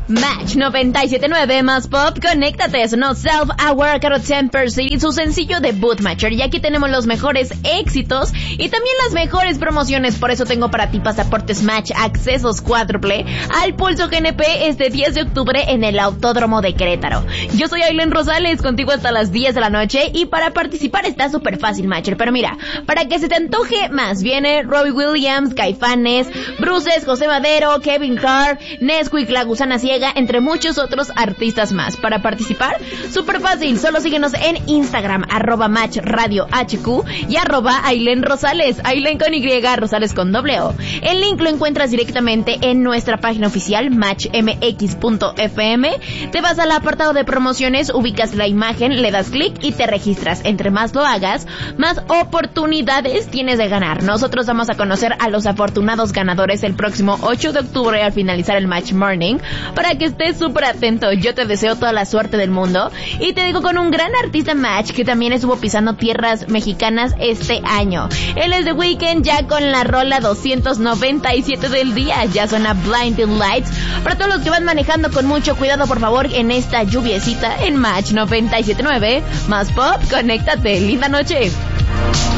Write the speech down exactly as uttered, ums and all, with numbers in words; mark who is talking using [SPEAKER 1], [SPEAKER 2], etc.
[SPEAKER 1] Match noventa y siete punto nueve más pop, conéctate, no Self Aware Carol Tempers y su sencillo debut Matcher. Y aquí tenemos los mejores éxitos y también las mejores promociones. Por eso tengo para ti pasaportes Match, accesos cuádruple al Pulso G N P este diez de octubre en el Autódromo de Querétaro. Yo soy Ailén Rosales, contigo hasta las diez de la noche, y para participar está súper fácil, Matcher. Pero mira, para que se te antoje más, viene Robbie Williams, Caifanes, Bruces, José Madero, Kevin Hart, Nesquik, La Gusana Ciega, entre muchos otros artistas más. Para participar, súper fácil, solo síguenos en Instagram, arroba Match Radio H Q y arroba Ailén Rosales, Ailén con Y, Rosales con doble O. El link lo encuentras directamente en nuestra página oficial, match m x punto f m. Te vas al apartado de promociones, ubicas la imagen, le das clic y te registras. Entre más lo hagas, más oportunidades tienes de ganar. Nosotros vamos a conocer a los afortunados ganadores el próximo ocho de octubre al finalizar el Match Morning, para que estés súper atento. Yo te deseo toda la suerte del mundo y te digo con un gran artista Match que también estuvo pisando tierras mexicanas este año. Él es The Weeknd, ya con la rola doscientos noventa y siete del día. Ya suena Blinding Lights. Para todos los que van manejando, con mucho cuidado por favor en esta lluviecita en Match noventa y siete punto nueve más pop, conéctate. Linda noche.